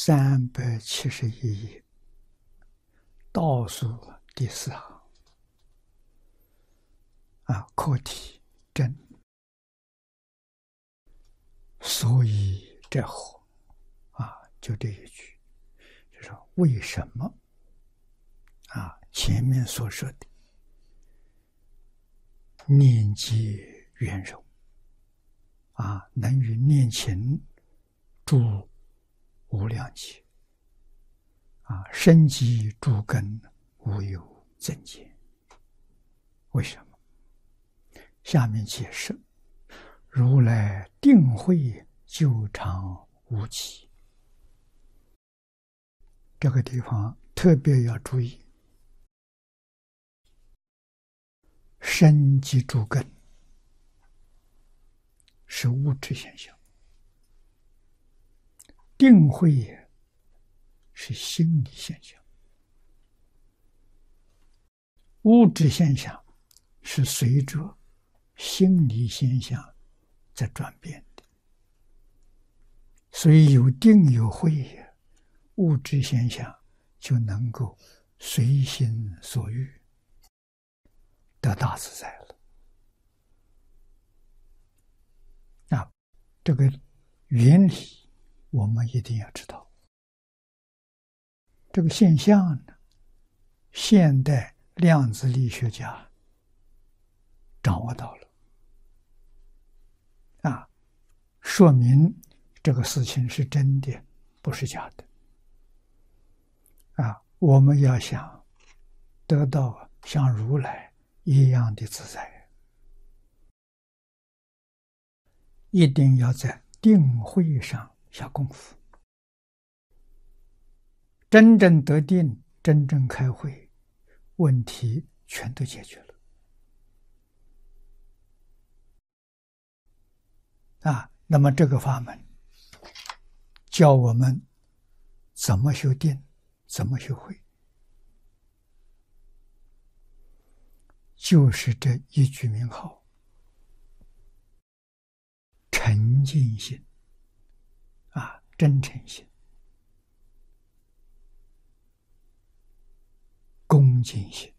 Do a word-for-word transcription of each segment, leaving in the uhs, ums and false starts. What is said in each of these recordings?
三百七十一页，倒数第四行啊，课题真，所以这何啊，就这一句，就是说为什么啊？前面所说的念结圆融啊，能于念情诸无量劫啊，生机诸根无有增减。为什么？下面解释：如来定慧久常无极。这个地方特别要注意，生机诸根是物质现象，定慧也是心理现象。物质现象是随着心理现象在转变的，所以有定有慧，物质现象就能够随心所欲，得大自在了。啊，这个原理我们一定要知道。这个现象呢，现代量子力学家掌握到了，啊，说明这个事情是真的，不是假的。啊，我们要想得到像如来一样的自在，一定要在定慧上下功夫。真正得定，真正开慧，问题全都解决了。啊，那么这个法门教我们怎么修定，怎么修慧，就是这一句名号：沉静心啊，真诚心，恭敬心，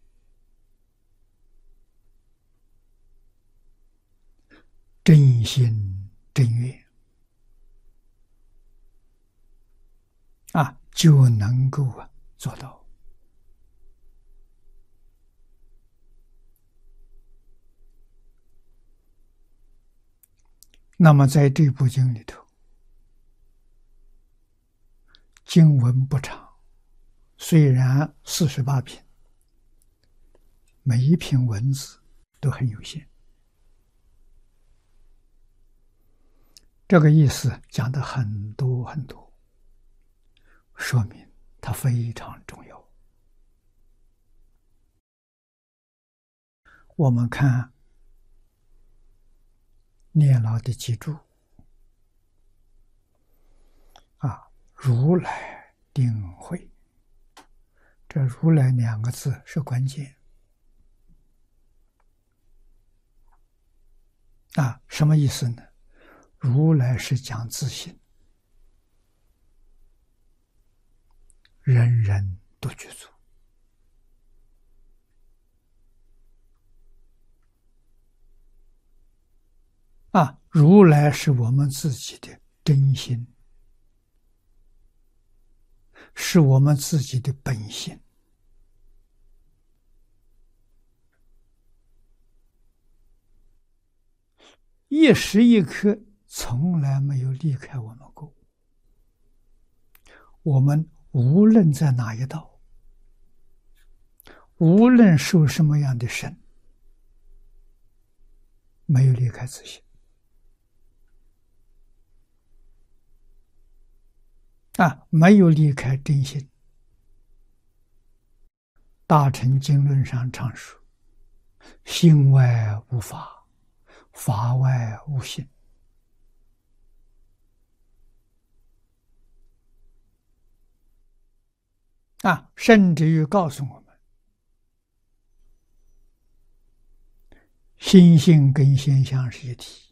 真心真愿啊，就能够啊做到。那么在这部经里头，经文不长，虽然四十八品，每一品文字都很有限。这个意思讲的很多很多，说明它非常重要。我们看念老的记注啊，如来定慧，这如来两个字是关键啊，什么意思呢？如来是讲自性，人人都具足啊，如来是我们自己的真心，是我们自己的本性。一时一刻从来没有离开我们过。我们无论在哪一道，无论受什么样的身，没有离开自性啊，没有离开真心。大乘经论上常说：心外无法，法外无心。啊，甚至于告诉我们，心性跟现象是一体。